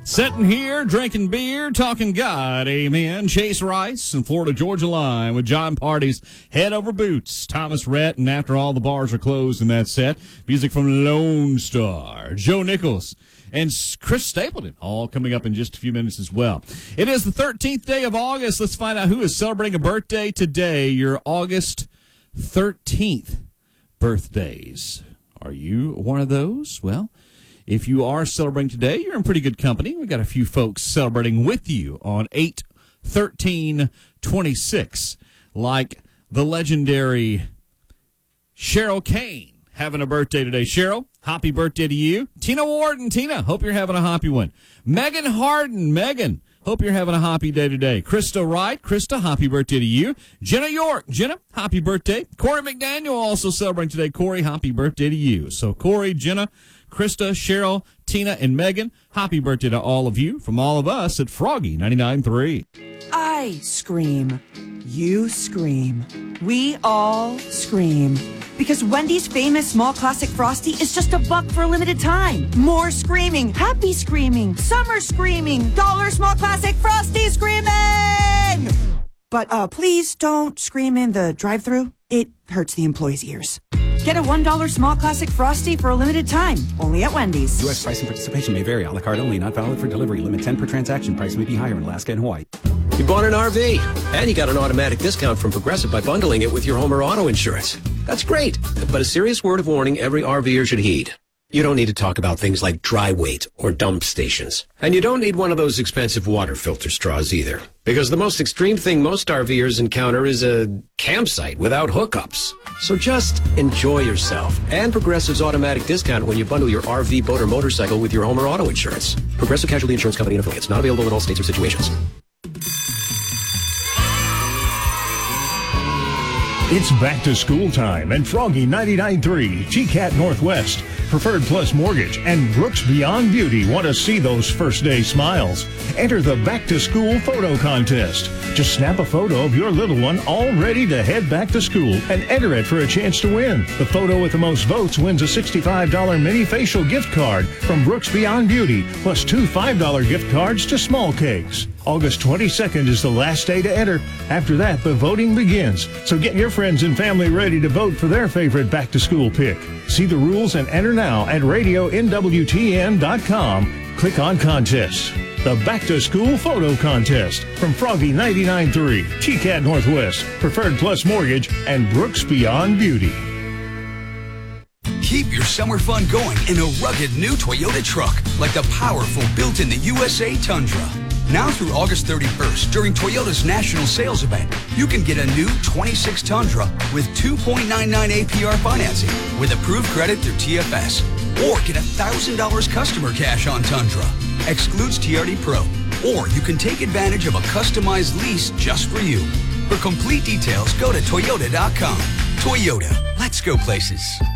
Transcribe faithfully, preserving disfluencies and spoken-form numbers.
Sitting here, drinking beer, talking God, amen. Chase Rice and Florida Georgia Line with John Party's Head Over Boots. Thomas Rhett, and after all the bars are closed in that set, music from Lone Star, Joe Nichols, and Chris Stapleton, all coming up in just a few minutes as well. It is the thirteenth day of August. Let's find out who is celebrating a birthday today. Your August thirteenth birthdays. Are you one of those? Well, if you are celebrating today, you're in pretty good company. We've got a few folks celebrating with you on eight thirteen twenty-six, like the legendary Cheryl Kane having a birthday today. Cheryl, happy birthday to you. Tina Warden, Tina, hope you're having a happy one. Megan Harden, Megan, hope you're having a happy day today. Krista Wright, Krista, happy birthday to you. Jenna York, Jenna, happy birthday. Corey McDaniel also celebrating today. Corey, happy birthday to you. So Corey, Jenna, Krista, Cheryl, Tina, and Megan, happy birthday to all of you from all of us at Froggy ninety-nine point three. I scream. You scream. We all scream. Because Wendy's famous small classic Frosty is just a buck for a limited time. More screaming, happy screaming, summer screaming, dollar small classic Frosty screaming! But uh, please don't scream in the drive-thru. It hurts the employees' ears. Get a one dollar small classic Frosty for a limited time, only at Wendy's. U S price and participation may vary. A la carte only, not valid for delivery. Limit ten per transaction. Price may be higher in Alaska and Hawaii. You bought an R V, and you got an automatic discount from Progressive by bundling it with your home or auto insurance. That's great, but a serious word of warning every RVer should heed. You don't need to talk about things like dry weight or dump stations. And you don't need one of those expensive water filter straws either. Because the most extreme thing most RVers encounter is a campsite without hookups. So just enjoy yourself and Progressive's automatic discount when you bundle your R V, boat, or motorcycle with your home or auto insurance. Progressive Casualty Insurance Company and affiliates. Not available in all states or situations. It's back to school time and Froggy ninety-nine point three, T C A T Northwest, Preferred Plus Mortgage, and Brooks Beyond Beauty want to see those first day smiles. Enter the back to school photo contest. Just snap a photo of your little one all ready to head back to school and enter it for a chance to win. The photo with the most votes wins a sixty-five dollars mini facial gift card from Brooks Beyond Beauty, plus two five dollar gift cards to Small Cakes. August twenty-second is the last day to enter. After that, the voting begins. So get your friends and family ready to vote for their favorite back-to-school pick. See the rules and enter now at radio N W T N dot com. Click on Contests. The Back-to-School Photo Contest from Froggy ninety-nine point three, T C A T Northwest, Preferred Plus Mortgage, and Brooks Beyond Beauty. Keep your summer fun going in a rugged new Toyota truck, like the powerful built-in the U S A Tundra. Now through August thirty-first, during Toyota's national sales event, you can get a new twenty-six Tundra with two point nine nine A P R financing with approved credit through T F S. Or get one thousand dollars customer cash on Tundra. Excludes T R D Pro. Or you can take advantage of a customized lease just for you. For complete details, go to Toyota dot com. Toyota, let's go places.